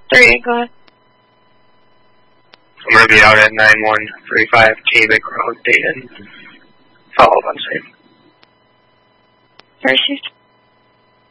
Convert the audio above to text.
38, go ahead. I'm going to be out at 9135 Cavic Road, Dayton. Follow up on same. Parachute.